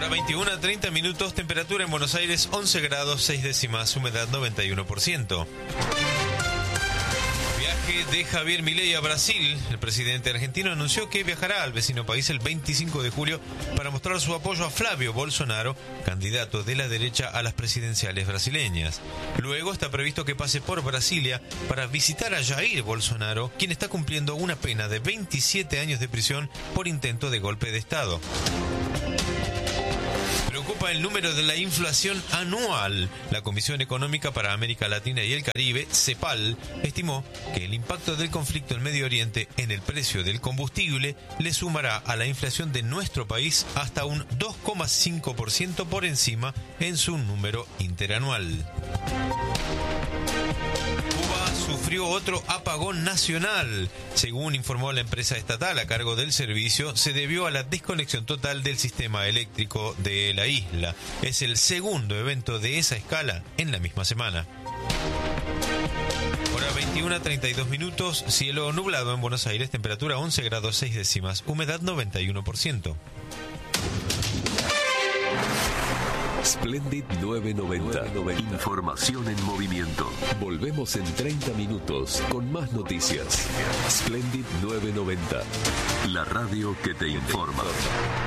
Hora 21:30, temperatura en Buenos Aires 11 grados 6 décimas, humedad 91%. Viaje de Javier Milei a Brasil. El presidente argentino anunció que viajará al vecino país el 25 de julio para mostrar su apoyo a Flavio Bolsonaro, candidato de la derecha a las presidenciales brasileñas. Luego está previsto que pase por Brasilia para visitar a Jair Bolsonaro, quien está cumpliendo una pena de 27 años de prisión por intento de golpe de Estado. Preocupa el número de la inflación anual. La Comisión Económica para América Latina y el Caribe, CEPAL, estimó que el impacto del conflicto en Medio Oriente en el precio del combustible le sumará a la inflación de nuestro país hasta un 2,5% por encima en su número interanual. Sufrió otro apagón nacional. Según informó la empresa estatal a cargo del servicio, se debió a la desconexión total del sistema eléctrico de la isla. Es el segundo evento de esa escala en la misma semana. Hora 21:32, cielo nublado en Buenos Aires, temperatura 11 grados 6 décimas, humedad 91%. Splendid 990. Información en movimiento. Volvemos en 30 minutos con más noticias. Splendid 990. La radio que te informa.